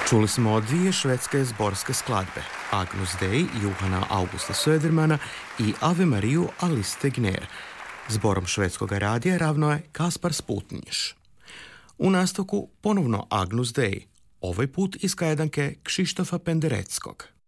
Čuli smo dvije švedske zborske skladbe, Agnus Dei Johana Augusta Södermana i Ave Mariju Alice Tegner. Zborom švedskog radija ravno je Kaspar Sputniš. U nastavku ponovno Agnus Dei, ovaj put iz kajedanke Kšištofa Pendereckog.